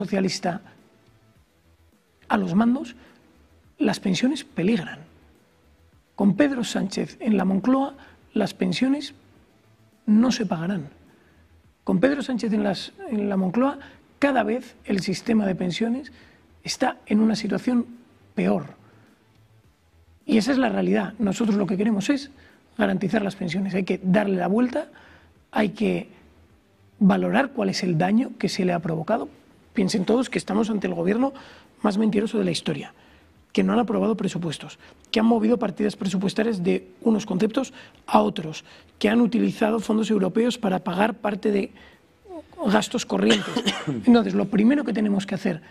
socialista a los mandos, las pensiones peligran. Con Pedro Sánchez en la Moncloa, las pensiones no se pagarán. Con Pedro Sánchez en la Moncloa, cada vez el sistema de pensiones está en una situación peor. Y esa es la realidad. Nosotros lo que queremos es garantizar las pensiones. Hay que darle la vuelta, hay que valorar cuál es el daño que se le ha provocado. Piensen todos que estamos ante el gobierno más mentiroso de la historia, que no han aprobado presupuestos, que han movido partidas presupuestarias de unos conceptos a otros, que han utilizado fondos europeos para pagar parte de gastos corrientes. Entonces, lo primero que tenemos que hacer,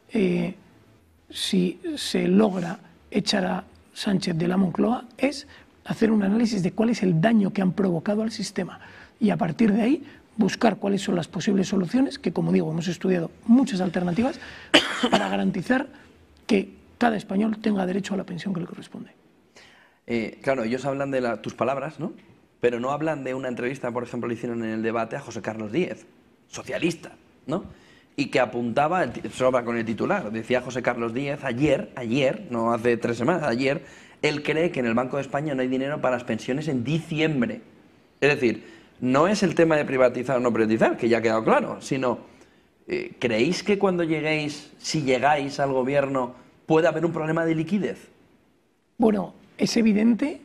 si se logra echar a Sánchez de la Moncloa, es hacer un análisis de cuál es el daño que han provocado al sistema y a partir de ahí buscar cuáles son las posibles soluciones, que como digo, hemos estudiado muchas alternativas para garantizar que cada español tenga derecho a la pensión que le corresponde. Claro, ellos hablan de tus palabras, ¿no? Pero no hablan de una entrevista, por ejemplo, le hicieron en el debate a José Carlos Díez, socialista, ¿no? Y que apuntaba, sobra con el titular, decía José Carlos Díez ayer, no hace 3 semanas, ayer, él cree que en el Banco de España no hay dinero para las pensiones en diciembre. Es decir, no es el tema de privatizar o no privatizar, que ya ha quedado claro, sino, ¿creéis que cuando lleguéis, si llegáis al gobierno, puede haber un problema de liquidez? Bueno, es evidente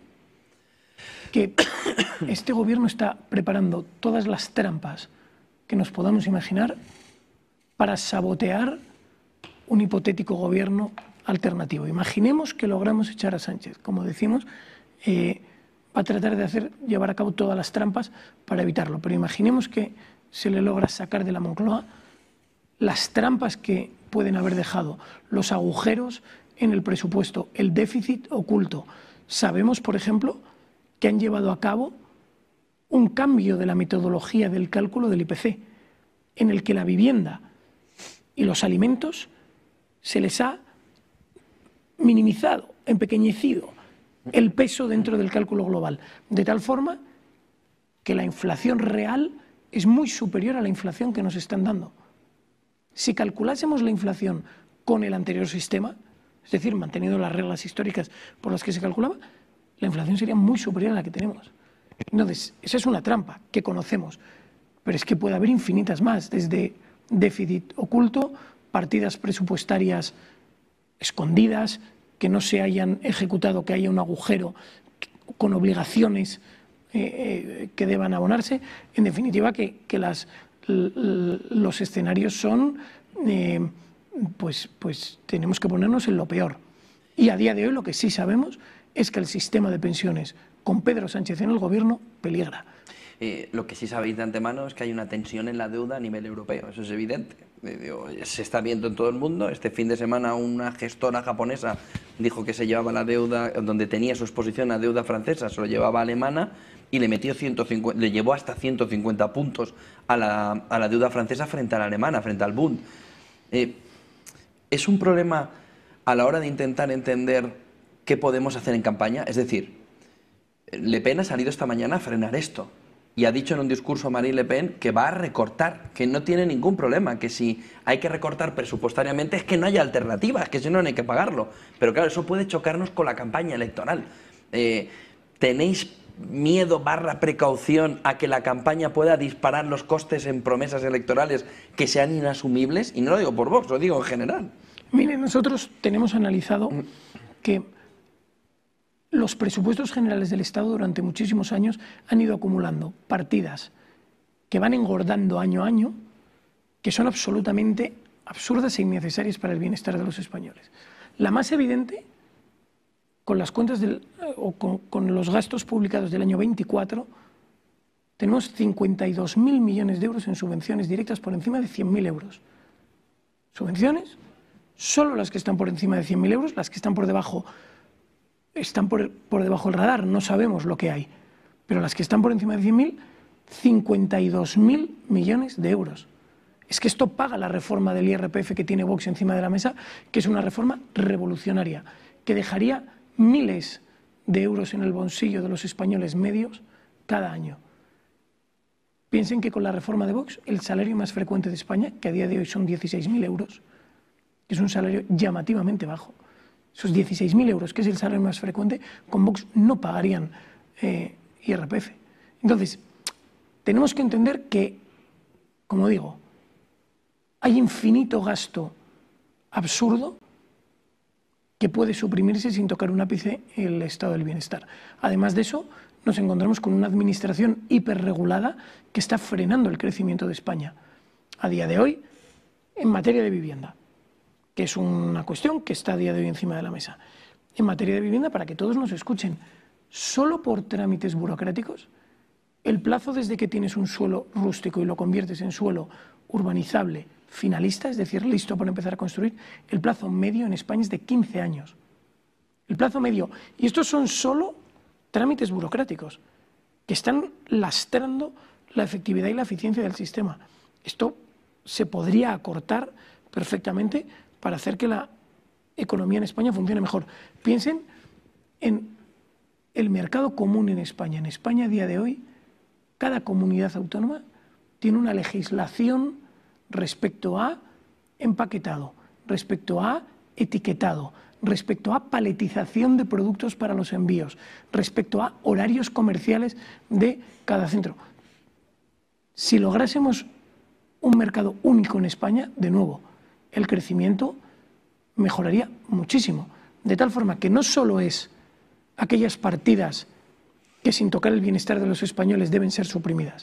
que este gobierno está preparando todas las trampas que nos podamos imaginar para sabotear un hipotético gobierno alternativo. Imaginemos que logramos echar a Sánchez, como decimos, va a tratar de llevar a cabo todas las trampas para evitarlo, pero imaginemos que se le logra sacar de la Moncloa, las trampas que pueden haber dejado, los agujeros en el presupuesto, el déficit oculto. Sabemos, por ejemplo, que han llevado a cabo un cambio de la metodología del cálculo del IPC, en el que la vivienda y los alimentos se les ha minimizado, empequeñecido el peso dentro del cálculo global, de tal forma que la inflación real es muy superior a la inflación que nos están dando. Si calculásemos la inflación con el anterior sistema, es decir, manteniendo las reglas históricas por las que se calculaba, la inflación sería muy superior a la que tenemos. Entonces, esa es una trampa que conocemos, pero es que puede haber infinitas más, desde déficit oculto, partidas presupuestarias escondidas, que no se hayan ejecutado, que haya un agujero con obligaciones que deban abonarse. En definitiva, que los escenarios son, pues tenemos que ponernos en lo peor. Y a día de hoy lo que sí sabemos es que el sistema de pensiones con Pedro Sánchez en el gobierno peligra. Lo que sí sabéis de antemano es que hay una tensión en la deuda a nivel europeo, eso es evidente. Se está viendo en todo el mundo. Este fin de semana una gestora japonesa dijo que se llevaba la deuda, donde tenía su exposición a deuda francesa, se lo llevaba a alemana y le llevó hasta 150 puntos a la deuda francesa frente a la alemana, frente al Bund. ¿Es un problema a la hora de intentar entender qué podemos hacer en campaña? Es decir, Le Pen ha salido esta mañana a frenar esto. Y ha dicho en un discurso a Marine Le Pen que va a recortar, que no tiene ningún problema, que si hay que recortar presupuestariamente es que no haya alternativas, que si no, no hay que pagarlo. Pero claro, eso puede chocarnos con la campaña electoral. ¿Tenéis miedo / precaución a que la campaña pueda disparar los costes en promesas electorales que sean inasumibles? Y no lo digo por Vox, lo digo en general. Mire, nosotros tenemos analizado que los presupuestos generales del Estado durante muchísimos años han ido acumulando partidas que van engordando año a año, que son absolutamente absurdas e innecesarias para el bienestar de los españoles. La más evidente, con las cuentas con los gastos publicados del año 24, tenemos 52.000 millones de euros en subvenciones directas por encima de 100.000 euros. Subvenciones, solo las que están por encima de 100.000 euros, las que están por debajo están por debajo del radar, no sabemos lo que hay, pero las que están por encima de 100.000, 52.000 millones de euros. Es que esto paga la reforma del IRPF que tiene Vox encima de la mesa, que es una reforma revolucionaria, que dejaría miles de euros en el bolsillo de los españoles medios cada año. Piensen que con la reforma de Vox, el salario más frecuente de España, que a día de hoy son 16.000 euros, que es un salario llamativamente bajo, esos 16.000 euros, que es el salario más frecuente, con Vox no pagarían IRPF. Entonces, tenemos que entender que, como digo, hay infinito gasto absurdo que puede suprimirse sin tocar un ápice el estado del bienestar. Además de eso, nos encontramos con una administración hiperregulada que está frenando el crecimiento de España a día de hoy en materia de vivienda, que es una cuestión que está a día de hoy encima de la mesa. En materia de vivienda, para que todos nos escuchen, solo por trámites burocráticos, el plazo desde que tienes un suelo rústico y lo conviertes en suelo urbanizable finalista, es decir, listo para empezar a construir, el plazo medio en España es de 15 años. El plazo medio. Y estos son solo trámites burocráticos que están lastrando la efectividad y la eficiencia del sistema. Esto se podría acortar perfectamente para hacer que la economía en España funcione mejor. Piensen en el mercado común en España. En España, a día de hoy, cada comunidad autónoma tiene una legislación respecto a empaquetado, respecto a etiquetado, respecto a paletización de productos para los envíos, respecto a horarios comerciales de cada centro. Si lográsemos un mercado único en España, de nuevo, el crecimiento mejoraría muchísimo. De tal forma que no solo es aquellas partidas que sin tocar el bienestar de los españoles deben ser suprimidas.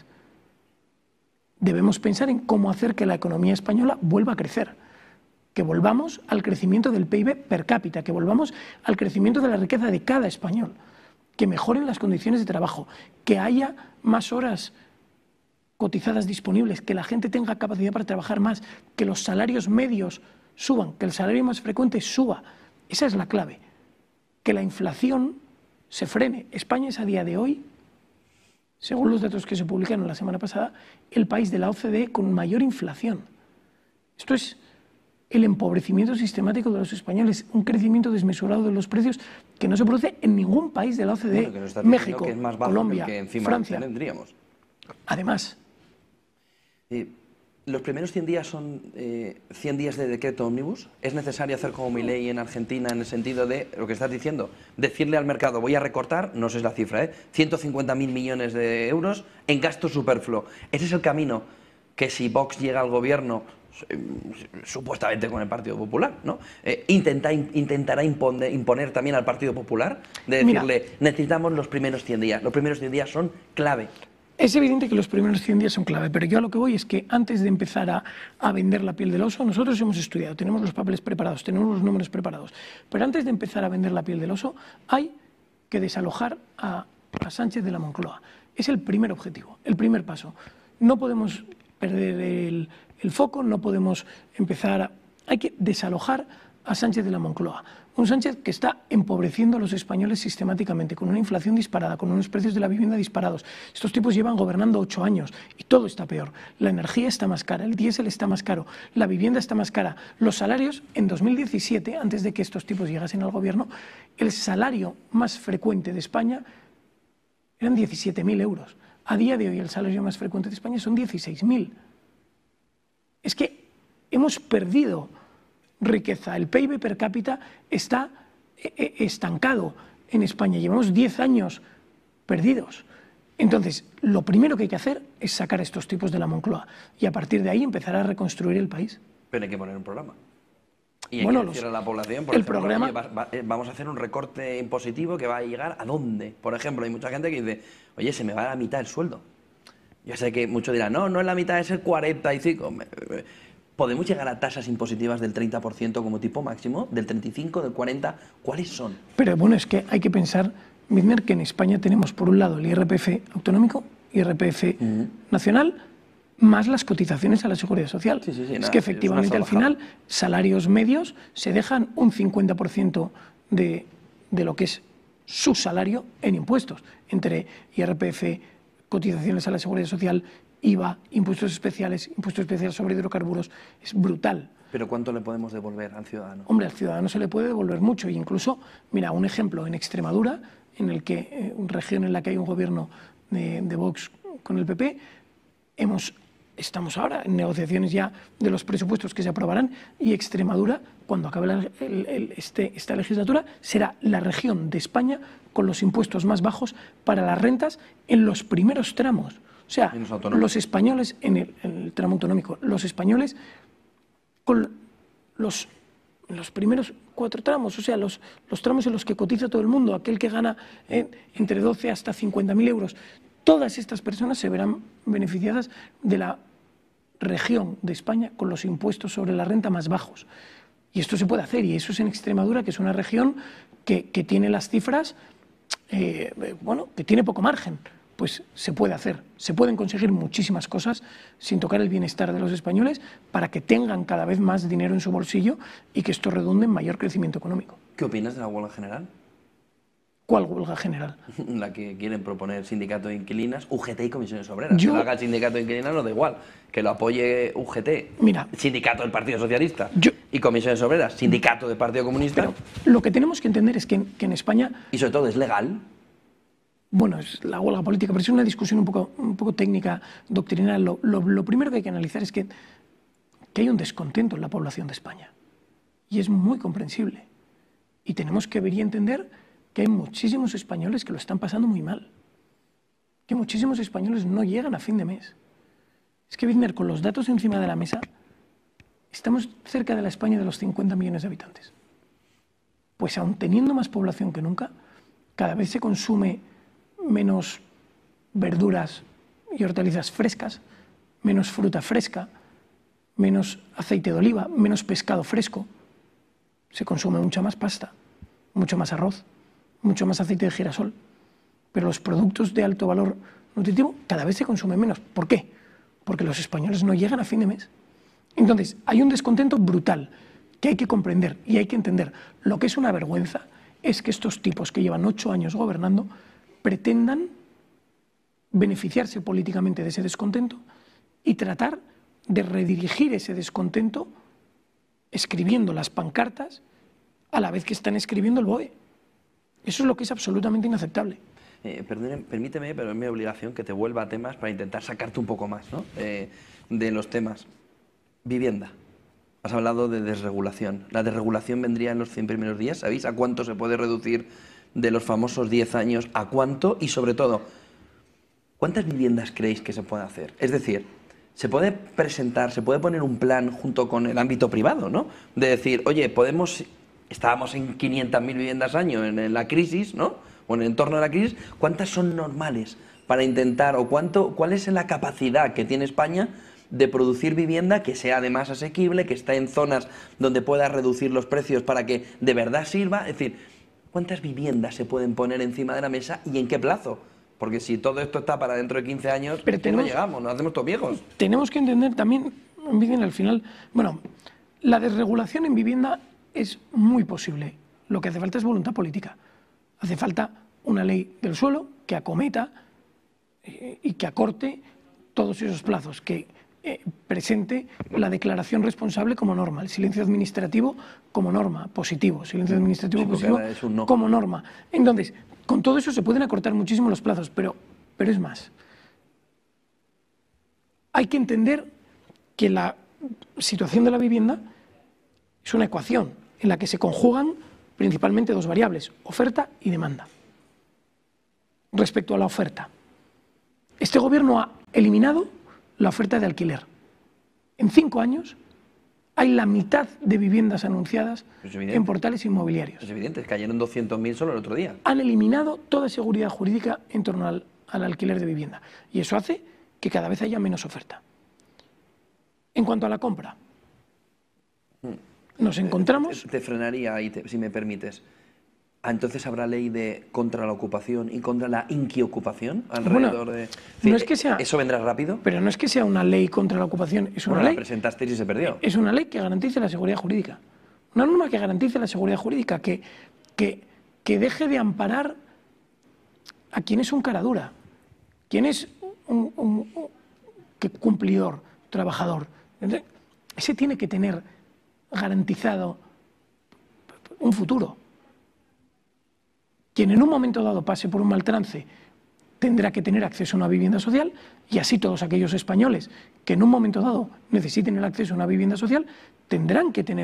Debemos pensar en cómo hacer que la economía española vuelva a crecer, que volvamos al crecimiento del PIB per cápita, que volvamos al crecimiento de la riqueza de cada español, que mejoren las condiciones de trabajo, que haya más horas cotizadas disponibles, que la gente tenga capacidad para trabajar más, que los salarios medios suban, que el salario más frecuente suba. Esa es la clave, que la inflación se frene. España es a día de hoy, según los datos que se publicaron la semana pasada, el país de la OCDE con mayor inflación. Esto es el empobrecimiento sistemático de los españoles, un crecimiento desmesurado de los precios que no se produce en ningún país de la OCDE, bueno, México, que es más bajo Colombia, que encima Francia. Tendríamos. Además, los primeros 100 días son 100 días de decreto ómnibus. ¿Es necesario hacer como Milei en Argentina en el sentido de lo que estás diciendo? Decirle al mercado, voy a recortar, no sé la cifra, 150.000 millones de euros en gasto superfluo. Ese es el camino que si Vox llega al gobierno, supuestamente con el Partido Popular, ¿no? Intentará imponer también al Partido Popular, de decirle, mira, necesitamos los primeros 100 días. Los primeros 100 días son clave. Es evidente que los primeros 100 días son clave, pero yo a lo que voy es que antes de empezar a vender la piel del oso, nosotros hemos estudiado, tenemos los papeles preparados, tenemos los números preparados, pero antes de empezar a vender la piel del oso hay que desalojar a Sánchez de la Moncloa. Es el primer objetivo, el primer paso. No podemos perder el foco, no podemos empezar hay que desalojar a Sánchez de la Moncloa. Un Sánchez que está empobreciendo a los españoles sistemáticamente, con una inflación disparada, con unos precios de la vivienda disparados. Estos tipos llevan gobernando 8 años y todo está peor. La energía está más cara, el diésel está más caro, la vivienda está más cara. Los salarios, en 2017, antes de que estos tipos llegasen al gobierno, el salario más frecuente de España eran 17.000 euros. A día de hoy el salario más frecuente de España son 16.000. Es que hemos perdido riqueza. El PIB per cápita está estancado en España. Llevamos 10 años perdidos. Entonces, lo primero que hay que hacer es sacar a estos tipos de la Moncloa y a partir de ahí empezar a reconstruir el país. Pero hay que poner un programa. Y hay que decir a la población, por ejemplo, programa, oye, vamos a hacer un recorte impositivo que va a llegar ¿a dónde? Por ejemplo, hay mucha gente que dice, oye, se me va a la mitad el sueldo. Yo sé que muchos dirán, no, no es la mitad, es el 45%. ¿Podemos llegar a tasas impositivas del 30% como tipo máximo? ¿Del 35%, del 40%? ¿Cuáles son? Pero bueno, es que hay que pensar, Midmer, que en España tenemos por un lado el IRPF autonómico, IRPF nacional, más las cotizaciones a la Seguridad Social. Sí, es que efectivamente al final salarios medios se dejan un 50% de lo que es su salario en impuestos, entre IRPF, cotizaciones a la Seguridad Social, IVA, impuestos especiales sobre hidrocarburos, es brutal. ¿Pero cuánto le podemos devolver al ciudadano? Hombre, al ciudadano se le puede devolver mucho, e incluso, mira, un ejemplo, en Extremadura, en el que, una región en la que hay un gobierno de Vox con el PP, Estamos ahora en negociaciones ya de los presupuestos que se aprobarán, y Extremadura, cuando acabe esta legislatura, será la región de España con los impuestos más bajos para las rentas en los primeros tramos. O sea, los españoles, en el tramo autonómico, los españoles con los primeros 4 tramos, o sea, los tramos en los que cotiza todo el mundo, aquel que gana entre 12 hasta 50.000 euros, todas estas personas se verán beneficiadas de la región de España con los impuestos sobre la renta más bajos. Y esto se puede hacer, y eso es en Extremadura, que es una región que tiene las cifras, bueno, que tiene poco margen. Pues se puede hacer, se pueden conseguir muchísimas cosas sin tocar el bienestar de los españoles para que tengan cada vez más dinero en su bolsillo y que esto redunde en mayor crecimiento económico. ¿Qué opinas de la huelga general? ¿Cuál huelga general? La que quieren proponer sindicato de inquilinas, UGT y comisiones obreras. Que lo haga el sindicato de inquilinas no da igual, que lo apoye UGT, mira, sindicato del Partido Socialista, y comisiones obreras, sindicato del Partido Comunista. Pero lo que tenemos que entender es que en España... Y sobre todo, ¿es legal? Bueno, es la huelga política, pero es una discusión un poco técnica, doctrinal. Lo primero que hay que analizar es que hay un descontento en la población de España, y es muy comprensible. Y tenemos que ver y entender que hay muchísimos españoles que lo están pasando muy mal, que muchísimos españoles no llegan a fin de mes. Es que, Birner, con los datos encima de la mesa, estamos cerca de la España de los 50 millones de habitantes. Pues aun teniendo más población que nunca, cada vez se consume menos verduras y hortalizas frescas, menos fruta fresca, menos aceite de oliva, menos pescado fresco. Se consume mucha más pasta, mucho más arroz, mucho más aceite de girasol. Pero los productos de alto valor nutritivo cada vez se consumen menos. ¿Por qué? Porque los españoles no llegan a fin de mes. Entonces, hay un descontento brutal que hay que comprender y hay que entender. Lo que es una vergüenza es que estos tipos que llevan 8 años gobernando pretendan beneficiarse políticamente de ese descontento y tratar de redirigir ese descontento escribiendo las pancartas a la vez que están escribiendo el BOE. Eso es lo que es absolutamente inaceptable. Permíteme, pero es mi obligación que te vuelva a temas para intentar sacarte un poco más, ¿no? De los temas. Vivienda. Has hablado de desregulación. La desregulación vendría en los 100 primeros días. ¿Sabéis a cuánto se puede reducir de los famosos 10 años? ¿A cuánto? Y sobre todo, ¿cuántas viviendas creéis que se puede hacer? Es decir, se puede presentar, se puede poner un plan junto con el ámbito privado, ¿no? De decir, oye, estábamos en 500.000 viviendas al año en la crisis, ¿no? O en el entorno de la crisis. ¿Cuántas son normales para intentar, o cuál es la capacidad que tiene España de producir vivienda que sea además asequible, que está en zonas donde pueda reducir los precios para que de verdad sirva? Es decir, ¿cuántas viviendas se pueden poner encima de la mesa y en qué plazo? Porque si todo esto está para dentro de 15 años, no llegamos, nos hacemos todos viejos. Tenemos que entender también, al final, bueno, la desregulación en vivienda es muy posible. Lo que hace falta es voluntad política. Hace falta una ley del suelo que acometa y que acorte todos esos plazos, que presente la declaración responsable como norma, el silencio administrativo como norma, positivo, silencio administrativo positivo como norma. Entonces, con todo eso se pueden acortar muchísimo los plazos, pero es más. Hay que entender que la situación de la vivienda es una ecuación en la que se conjugan principalmente 2 variables, oferta y demanda. Respecto a la oferta, este gobierno ha eliminado la oferta de alquiler. En 5 años hay la mitad de viviendas anunciadas en portales inmobiliarios. Es evidente, cayeron 200.000 solo el otro día. Han eliminado toda seguridad jurídica en torno al alquiler de vivienda, y eso hace que cada vez haya menos oferta. En cuanto a la compra, nos encontramos... Te frenaría ahí, si me permites. Entonces habrá ley contra la ocupación y contra la inquiocupación alrededor de... No es que sea, ¿eso vendrá rápido? Pero no es que sea una ley contra la ocupación, es una ley... la presentasteis y se perdió. Es una ley que garantice la seguridad jurídica. Una norma que garantice la seguridad jurídica, que deje de amparar a quien es un cara dura, quien es un cumplidor, trabajador. Ese tiene que tener garantizado un futuro. Quien en un momento dado pase por un mal trance tendrá que tener acceso a una vivienda social, y así todos aquellos españoles que en un momento dado necesiten el acceso a una vivienda social tendrán que tener